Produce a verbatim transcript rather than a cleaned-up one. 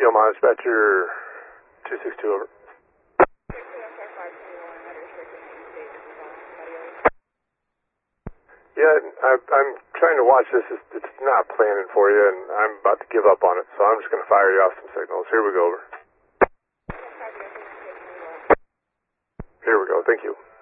Omaha Dispatcher two six two, over. Yeah, I, I'm trying to watch this. It's, it's not planning for you, and I'm about to give up on it, so I'm just going to fire you off some signals. Here we go, over. Here we go, thank you.